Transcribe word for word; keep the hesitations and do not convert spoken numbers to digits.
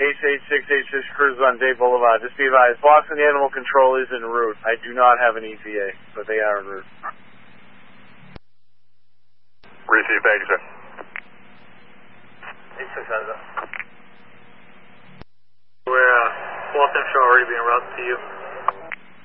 H H six eight six cruises on Day Boulevard. Just be advised, Boston Animal Control is en route. I do not have an E T A, but they are en route. Receive, thank you, sir. H six has it. We're uh, Boston Show already being routed to you.